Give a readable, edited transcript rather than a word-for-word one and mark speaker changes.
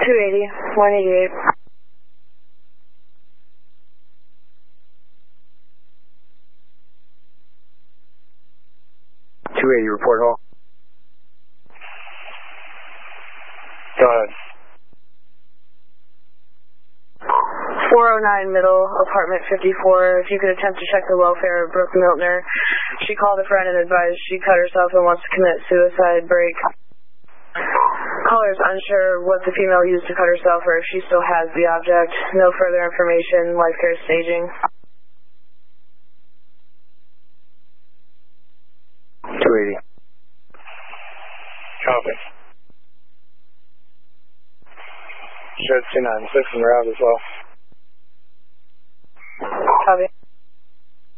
Speaker 1: 280, 188.
Speaker 2: 280, report all. Go ahead.
Speaker 1: 409 Middle, apartment 54. If you could attempt to check the welfare of Brooke Miltner. She called a friend and advised she cut herself and wants to commit suicide. Break. Caller is unsure what the female used to cut herself or if she still has the object. No further information. Life care staging.
Speaker 2: 280. Copy. Shed 296 and route as well.
Speaker 1: Copy.